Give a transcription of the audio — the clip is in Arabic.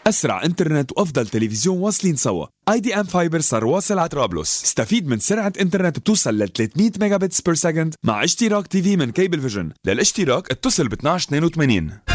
أسرع إنترنت وأفضل تلفزيون واصلين سوا. IDM فايبر صار واصل على طرابلس. استفيد من سرعة إنترنت بتوصل ل 300 ميجا بتس بير سكند مع اشتراك تي في من كيبل فيجن. للاشتراك اتصل ب 1282.